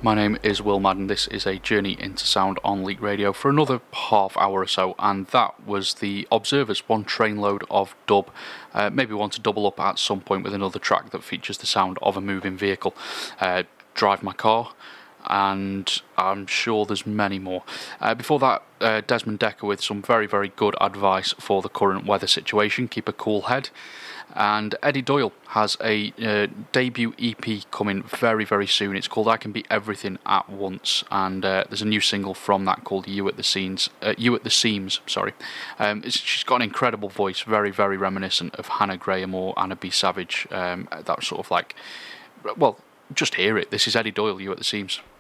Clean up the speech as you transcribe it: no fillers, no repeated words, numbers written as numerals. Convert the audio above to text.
My name is Will Madden. This is a journey into sound on Leak Radio for another half hour or so, and that was the Observers, one trainload of dub. Maybe want to double up at some point with another track that features the sound of a moving vehicle. Drive My Car, and I'm sure there's many more. Before that, Desmond Dekker with some very, very good advice for the current weather situation. Keep a cool head. And Eddie Doyle has a debut EP coming very, very soon. It's called I Can Be Everything at Once, and there's a new single from that called You at the Seams. She's got an incredible voice, very, very reminiscent of Hannah Graham or Anna B. Savage. That sort of like, well, just hear it. This is Eddie Doyle, You at the Seams.